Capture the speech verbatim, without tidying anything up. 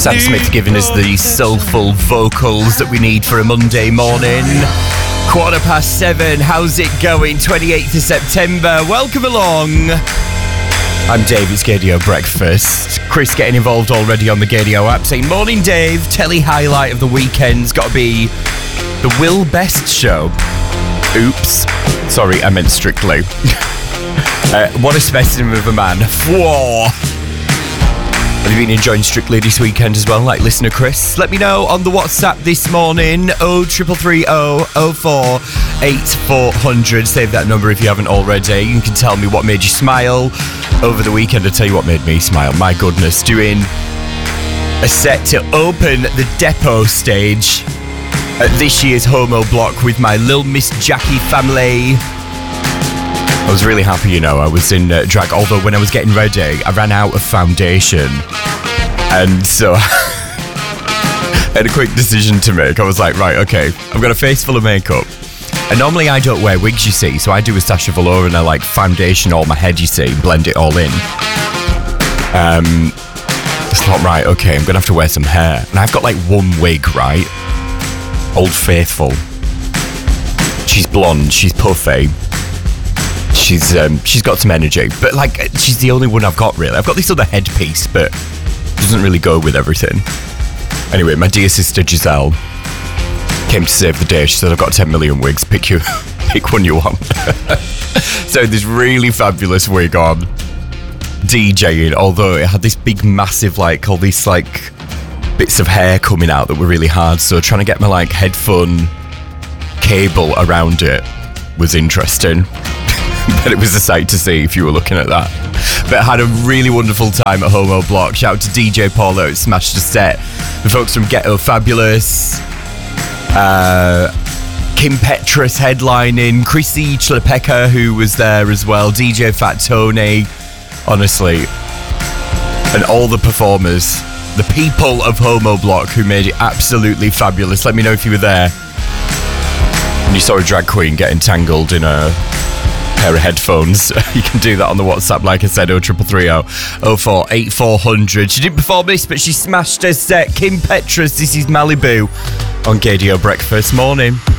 Sam Smith giving us the soulful vocals that we need for a Monday morning. Quarter past seven, how's it going? twenty-eighth of September, welcome along. I'm Dave, it's Gaydio Breakfast. Chris getting involved already on the Gaydio app, saying, morning Dave, telly highlight of the weekend's got to be the Will Best show. Oops, sorry, I meant Strictly. uh, what a specimen of a man. Whoa. Have you been enjoying Strictly this weekend as well, like listener Chris? Let me know on the WhatsApp this morning, oh three three three oh oh four eight four hundred. Save that number if you haven't already. You can tell me what made you smile over the weekend. I'll tell you what made me smile. My goodness, doing a set to open the Depot stage at this year's Homo Block with my Lil Miss Jackie family. I was really happy, you know, I was in uh, drag, although when I was getting ready, I ran out of foundation. And so I had a quick decision to make. I was like, right, okay, I've got a face full of makeup. And normally I don't wear wigs, you see, so I do a Sacha Velour and I like foundation all my head, you see, and blend it all in. Um, it's not right, okay, I'm going to have to wear some hair. And I've got like one wig, right? Old Faithful. She's blonde, she's puffy. She's um, she's got some energy, but like she's the only one I've got really. I've got this other headpiece, but it doesn't really go with everything. Anyway, my dear sister Giselle came to save the day. She said, I've got ten million wigs, pick you, pick one you want. So this really fabulous wig on, DJing, although it had this big massive like, all these like bits of hair coming out that were really hard. So trying to get my like headphone cable around it was interesting. But it was a sight to see if you were looking at that. But I had a really wonderful time at Homo Block. Shout out to D J Paulo, who smashed the set. The folks from Ghetto Fabulous, uh, Kim Petras headlining, Chrissy Chlepeka, who was there as well, D J Fat Tony, honestly. And all the performers, the people of Homo Block who made it absolutely fabulous. Let me know if you were there and you saw a drag queen get entangled in a pair of headphones. You can do that on the WhatsApp, like I said, oh three three three oh oh four eight four hundred. She didn't perform this, but she smashed her set. Kim Petras, this is Malibu on Gaydio Breakfast. Morning.